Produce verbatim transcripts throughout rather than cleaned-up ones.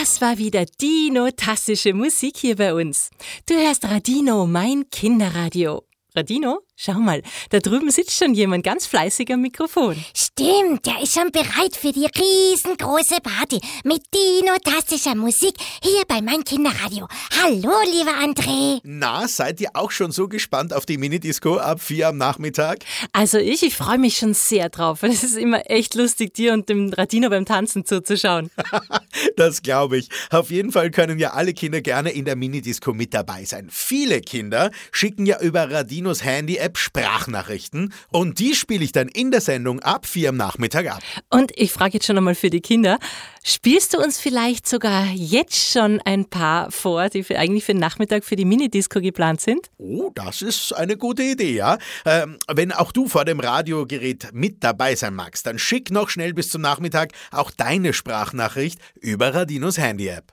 Das war wieder dino-tastische Musik hier bei uns. Du hörst Radino, mein Kinderradio. Radino, schau mal, da drüben sitzt schon jemand ganz fleißig am Mikrofon. Stimmt, der ist schon bereit für die riesengroße Party mit dino-tastischer Musik hier bei mein Kinderradio. Hallo, lieber André. Na, seid ihr auch schon so gespannt auf die Minidisco ab vier am Nachmittag? Also ich, ich freue mich schon sehr drauf. Es ist immer echt lustig, dir und dem Radino beim Tanzen zuzuschauen. Das glaube ich. Auf jeden Fall können ja alle Kinder gerne in der Minidisco mit dabei sein. Viele Kinder schicken ja über Radinos Handy-App Sprachnachrichten und die spiele ich dann in der Sendung ab vier am Nachmittag ab. Und ich frage jetzt schon einmal für die Kinder, spielst du uns vielleicht sogar jetzt schon ein paar vor, die für, eigentlich für den Nachmittag für die Minidisco geplant sind? Oh, das ist eine gute Idee, ja. Ähm, wenn auch du vor dem Radiogerät mit dabei sein magst, dann schick noch schnell bis zum Nachmittag auch deine Sprachnachricht über Radinos Handy-App.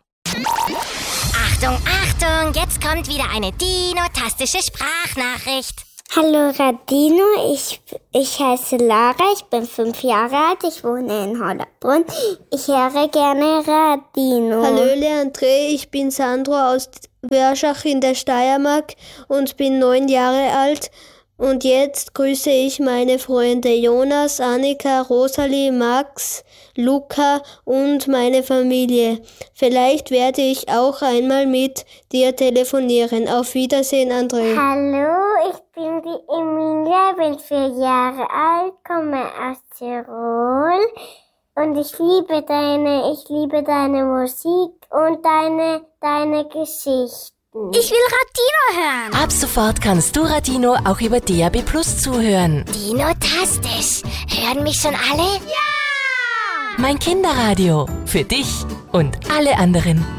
Achtung, Achtung, jetzt kommt wieder eine dino-tastische Sprachnachricht. Hallo Radino, ich, ich heiße Lara, ich bin fünf Jahre alt, ich wohne in Hollerbrunn. Ich höre gerne Radino. Hallo André, ich bin Sandro aus Wörschach in der Steiermark und bin neun Jahre alt. Und jetzt grüße ich meine Freunde Jonas, Annika, Rosalie, Max, Luca und meine Familie. Vielleicht werde ich auch einmal mit dir telefonieren. Auf Wiedersehen, André. Hallo, ich bin die Emilia, bin vier Jahre alt, komme aus Tirol. Und ich liebe deine, ich liebe deine Musik und deine, deine Geschichten. Ich will Radino hören. Ab sofort kannst du Radino auch über D A B Plus zuhören. Dino-tastisch. Hören mich schon alle? Ja! Mein Kinderradio. Für dich und alle anderen.